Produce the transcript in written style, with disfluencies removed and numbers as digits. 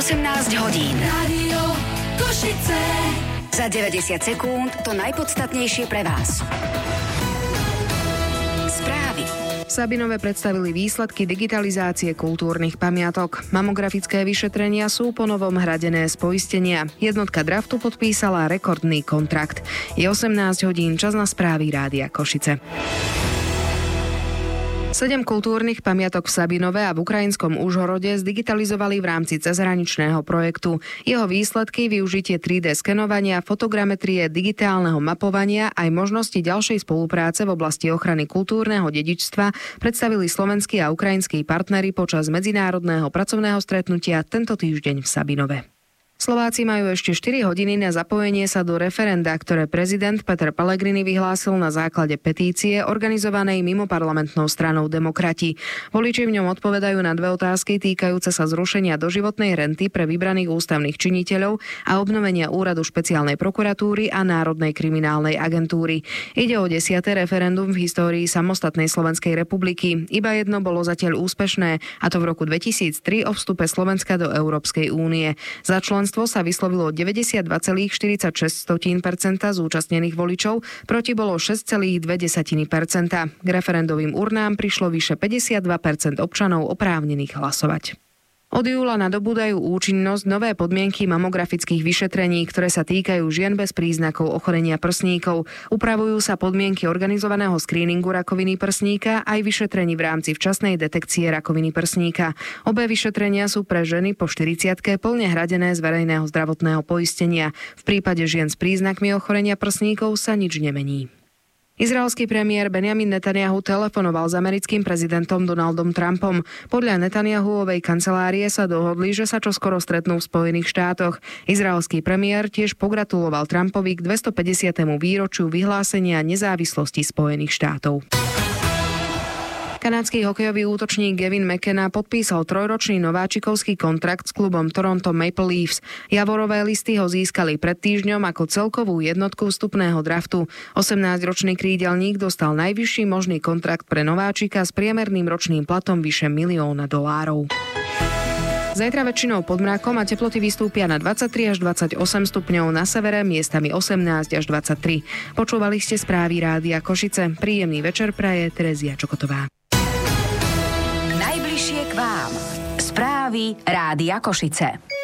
18 hodín. Rádio Košice. Za 90 sekúnd to najpodstatnejšie pre vás. Správy. V Sabinove predstavili výsledky digitalizácie kultúrnych pamiatok. Mamografické vyšetrenia sú ponovom hradené z poistenia. Jednotka draftu podpísala rekordný kontrakt. Je 18 hodín, čas na správy Rádia Košice. 7 kultúrnych pamiatok v Sabinove a v ukrajinskom Užhorode zdigitalizovali v rámci cezhraničného projektu. Jeho výsledky, využitie 3D skenovania, fotogrametrie, digitálneho mapovania aj možnosti ďalšej spolupráce v oblasti ochrany kultúrneho dedičstva predstavili slovenskí a ukrajinskí partneri počas medzinárodného pracovného stretnutia tento týždeň v Sabinove. Slováci majú ešte 4 hodiny na zapojenie sa do referenda, ktoré prezident Peter Pellegrini vyhlásil na základe petície organizovanej mimoparlamentnou stranou Demokrati. Voliči v ňom odpovedajú na 2 otázky týkajúce sa zrušenia doživotnej renty pre vybraných ústavných činiteľov a obnovenia úradu špeciálnej prokuratúry a Národnej kriminálnej agentúry. Ide o 10. referendum v histórii samostatnej Slovenskej republiky. Iba jedno bolo zatiaľ úspešné, a to v roku 2003 o vstupe Slovenska do Európskej únie. Za sa vyslovilo 92,46% zúčastnených voličov, proti bolo 6,2%. K referendovým urnám prišlo vyše 52% občanov oprávnených hlasovať. Od júla nadobúdajú účinnosť nové podmienky mamografických vyšetrení, ktoré sa týkajú žien bez príznakov ochorenia prsníkov. Upravujú sa podmienky organizovaného skríningu rakoviny prsníka aj vyšetrení v rámci včasnej detekcie rakoviny prsníka. Obe vyšetrenia sú pre ženy po 40-ke plne hradené z verejného zdravotného poistenia. V prípade žien s príznakmi ochorenia prsníkov sa nič nemení. Izraelský premiér Benjamin Netanjahu telefonoval s americkým prezidentom Donaldom Trumpom. Podľa Netanjahuovej kancelárie sa dohodli, že sa čoskoro stretnú v Spojených štátoch. Izraelský premiér tiež pogratuloval Trumpovi k 250. výročiu vyhlásenia nezávislosti Spojených štátov. Kanadský hokejový útočník Gavin McKenna podpísal 3-ročný nováčikovský kontrakt s klubom Toronto Maple Leafs. Javorové listy ho získali pred týždňom ako celkovú jednotku vstupného draftu. 18-ročný krídelník dostal najvyšší možný kontrakt pre nováčika s priemerným ročným platom vyše $1 000 000. Zajtra väčšinou pod mrakom a teploty vystúpia na 23 až 28 stupňov, na severe miestami 18 až 23. Počúvali ste správy Rádia Košice. Príjemný večer praje Terezia Čokotová. Najbližšie k vám. Správy Rádia Košice.